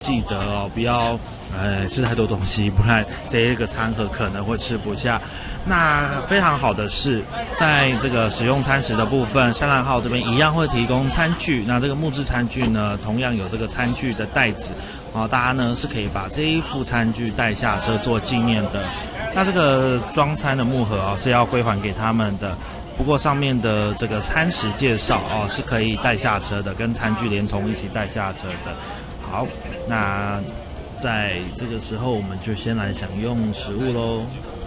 记得哦，不要吃太多东西，不然这个餐盒可能会吃不下。那非常好的是，在这个使用餐食的部分，山兰号这边一样会提供餐具。那这个木质餐具呢，同样有这个餐具的袋子大家呢是可以把这一副餐具带下车做纪念的。那这个装餐的木盒是要归还给他们的。不过上面的这个餐食介绍是可以带下车的，跟餐具连同一起带下车的。好，那在这个时候我们就先来享用食物咯。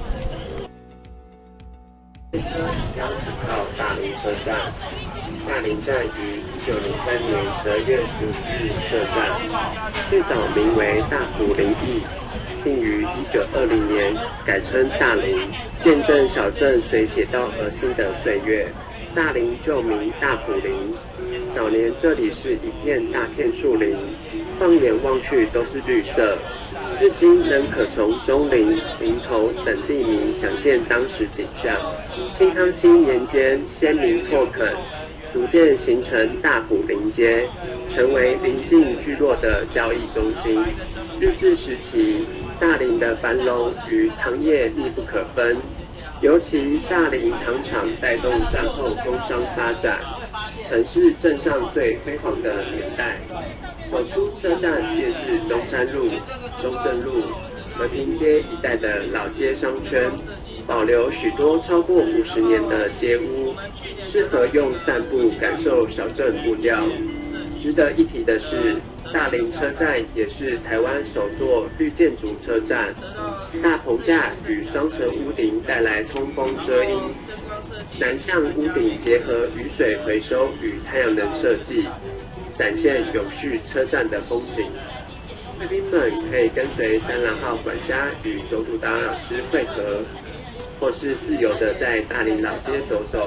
将停靠大林车站。大林站于1903年12月15日设站，最早名为大埔林驿，并于1920年改称大林，见证小镇随铁道而兴的岁月。大林旧名大埔林，早年这里是一片大片树林，放眼望去都是绿色，至今仍可从中林、林头等地名想见当时景象。清康熙年间，先民拓垦，逐渐形成大埔林街，成为邻近聚落的交易中心。日治时期，大林的繁荣与糖业密不可分，尤其大林糖厂带动战后工商发展，曾是镇上最辉煌的年代。走出车站便是中山路、中正路、和平街一带的老街商圈，保留许多超过50年的街屋，适合用散步感受小镇步调。值得一提的是，大林车站也是台湾首座绿建筑车站，大棚架与双层屋顶带来通风遮阴，南向屋顶结合雨水回收与太阳能设计，展现永续车站的风景。贵宾们可以跟随山兰号管家与走读导览师会合，或是自由的在大林老街走走。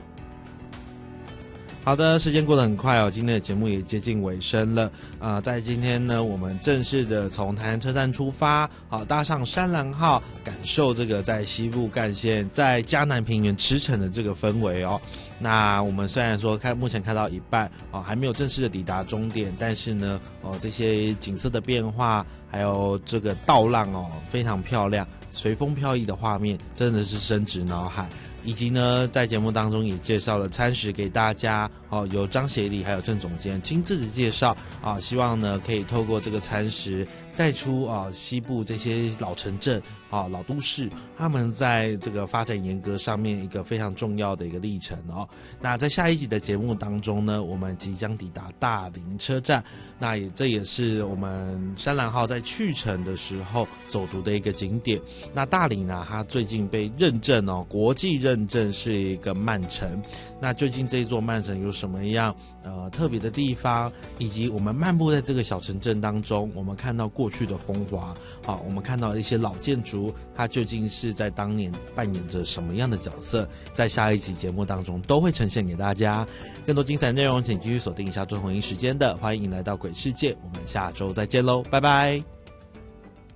好的，时间过得很快哦，今天的节目也接近尾声了。在今天呢，我们正式的从台南车站出发，搭上山兰号，感受这个在西部干线在嘉南平原驰骋的这个氛围哦。那我们虽然说目前开到一半还没有正式的抵达终点，但是呢这些景色的变化，还有这个道浪非常漂亮，随风飘逸的画面真的是深植脑海。以及呢，在节目当中也介绍了餐食给大家，由张协理还有郑总监亲自的介绍希望呢可以透过这个餐食带出西部这些老城镇老都市，他们在这个发展严格上面一个非常重要的一个历程哦。那在下一集的节目当中呢，我们即将抵达大林车站，那这也是我们山兰号在去程的时候走读的一个景点。那大林啊，它最近被认证国际认证是一个慢城。那究竟这座慢城有什么样特别的地方，以及我们漫步在这个小城镇当中，我们看到过去的风华我们看到一些老建筑，它究竟是在当年扮演着什么样的角色，在下一集节目当中都会呈现给大家。更多精彩内容请继续锁定一下周同一时间的欢迎来到鬼世界，我们下周再见喽，拜拜。